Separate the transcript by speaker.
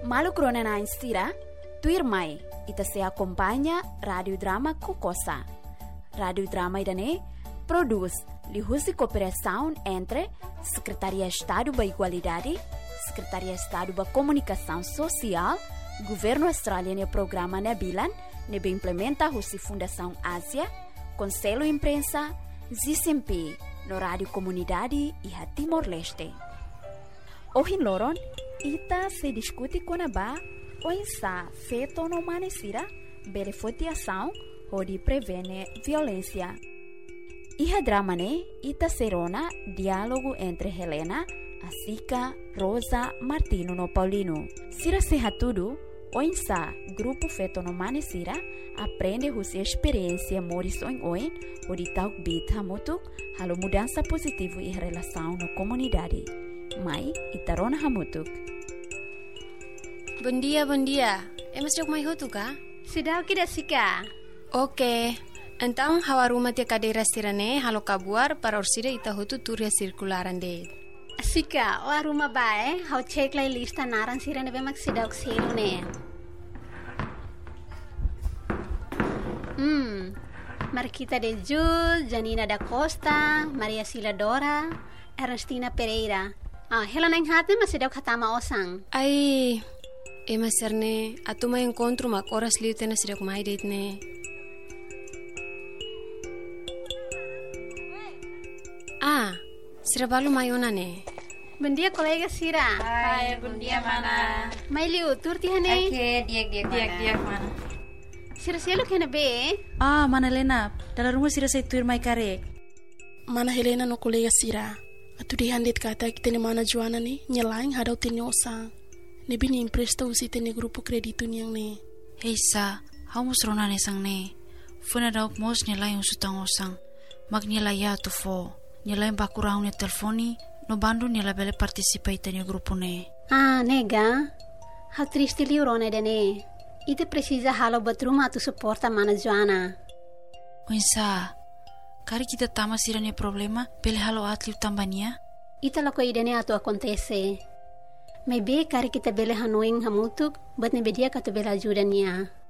Speaker 1: Malu krona na instira, tuir mai, ita se acompanha Radio Drama Kukosa. Radio Drama idane produz lihusi cooperação entre Secretaria de Estado da Igualdade, Secretaria de Estado da Comunicação Social, Governo Australiano e Programa Nabilan, nebe implementa a Fundação Ásia, Conselho Imprensa, ZCMP, no Rádio Comunidade e a Timor-Leste. Hoje, Loron, ita se discute com a Ba, o insa feito no manesira, beneficiação ou de prevenir violência. E a drama ne, ita serona diálogo entre Helena, Asica, Rosa, Martino no Paulino. Sira se tudo, o insa grupo feito no manesira, aprende a sua experiência morison oin, o de tal bit hamutuk, halo mudança positiva e relação na comunidade. Mai, itarona hamutuk.
Speaker 2: Bom dia. Masuk mai hutu ka?
Speaker 3: Sudah kita sika.
Speaker 2: Oke. Então, hawaruma tia cadeira sirane, halo kabuar para orsida ita hutu turia circularan de.
Speaker 3: Sika, o aruma bae, hau cek lai lista naran sirane bemak sidauk selu ne. Marquita de Jul, Janina da Costa, Maria Sila Dora, Ernestina Pereira. Helena yang hati masih dauk hatama osang.
Speaker 2: Ai, maserne, atuma encontro mak oras liu tena sidak mai date ne. Sira balu mayona ne.
Speaker 3: Bom dia, colega Sira.
Speaker 4: Hai, bom dia, mana.
Speaker 3: Mai liu, turti hane.
Speaker 4: Oke, diak mana.
Speaker 3: Sira selu kena be.
Speaker 5: Mana Helena, dalam rumah Sira saya tuir mai karek.
Speaker 6: Mana Helena no colega Sira. Atu di handit kata kita ni mana Joana ni nyelaing hadau tini osang. Ne bini impresta usi tini grupo kreditu ni yang ne.
Speaker 5: Hei sa, hau musrona ne sang ne. Funa dauk mos nyelaing usutang osang. Mag nyelai ya tu fo. Nyelaing bakurang ne telefoni. No bandu nyela bele participai tini grupo ne.
Speaker 3: Nega. Hau triste liurone de ne. Ite precisa halo batruma tu suporta mana Joana.
Speaker 5: Winsa. Kari kita tama Sira ne problema, pele halo atliu tambania?
Speaker 3: Ita lako idene atu acontece. Maybe kari kita bele hanuing hamutuk, but ne bedia katu bela ajuda niya.